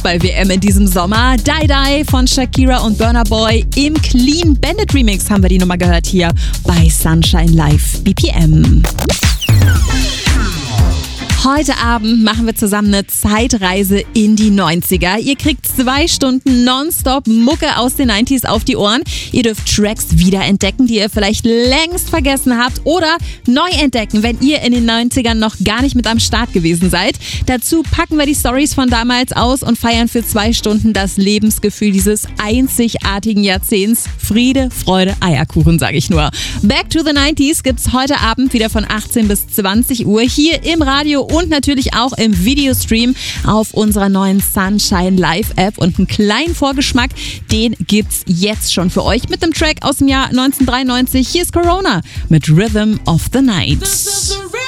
Fußball-WM in diesem Sommer. Die Die von Shakira und Burna Boy. Im Clean Bandit Remix haben wir die Nummer gehört hier bei Sunshine Live BPM. Heute Abend machen wir zusammen eine Zeitreise in die 90er. Ihr kriegt 2 Stunden nonstop Mucke aus den 90s auf die Ohren. Ihr dürft Tracks wiederentdecken, die ihr vielleicht längst vergessen habt oder neu entdecken, wenn ihr in den 90ern noch gar nicht mit am Start gewesen seid. Dazu packen wir die Stories von damals aus und feiern für 2 Stunden das Lebensgefühl dieses einzigartigen Jahrzehnts. Friede, Freude, Eierkuchen, sage ich nur. Back to the 90s gibt's heute Abend wieder von 18 bis 20 Uhr hier im Radio und natürlich auch im Videostream auf unserer neuen Sunshine Live App. Und einen kleinen Vorgeschmack, den gibt's jetzt schon für euch mit einem Track aus dem Jahr 1993. Hier ist Corona mit Rhythm of the Night.